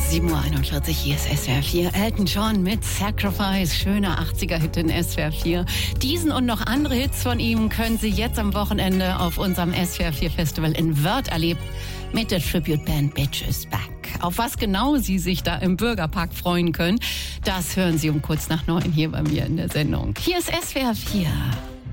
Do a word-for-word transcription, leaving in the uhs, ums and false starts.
sieben Uhr einundvierzig, hier ist S W R vier. Elton John mit Sacrifice, schöner achtziger-Hit in S W R vier. Diesen und noch andere Hits von ihm können Sie jetzt am Wochenende auf unserem S W R vier Festival in Wörth erleben mit der Tribute-Band Bitch is Back. Auf was genau Sie sich da im Bürgerpark freuen können, das hören Sie um kurz nach neun hier bei mir in der Sendung. Hier ist S W R vier.